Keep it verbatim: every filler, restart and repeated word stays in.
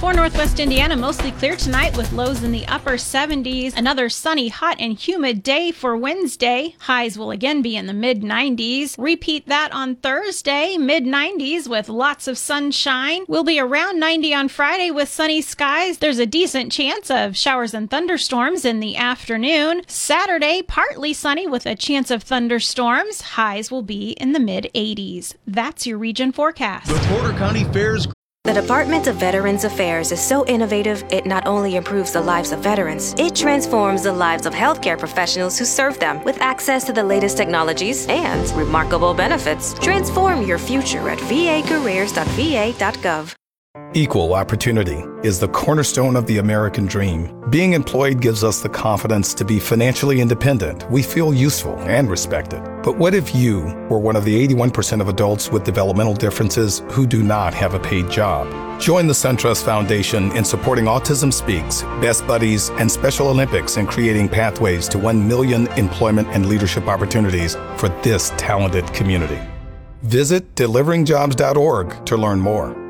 For Northwest Indiana, mostly clear tonight with lows in the upper seventies. Another sunny, hot, and humid day for Wednesday. Highs will again be in the mid nineties. Repeat that on Thursday, mid nineties with lots of sunshine. We'll be around ninety on Friday with sunny skies. There's a decent chance of showers and thunderstorms in the afternoon. Saturday, partly sunny with a chance of thunderstorms. Highs will be in the mid eighties. That's your region forecast. The Porter County Fair's The Department of Veterans Affairs is so innovative, it not only improves the lives of veterans, it transforms the lives of healthcare professionals who serve them. With access to the latest technologies and remarkable benefits, transform your future at v a careers dot v a dot gov. Equal opportunity is the cornerstone of the American dream. Being employed gives us the confidence to be financially independent. We feel useful and respected. But what if you were one of the eighty-one percent of adults with developmental differences who do not have a paid job? Join the SunTrust Foundation in supporting Autism Speaks, Best Buddies, and Special Olympics in creating pathways to one million employment and leadership opportunities for this talented community. Visit delivering jobs dot org to learn more.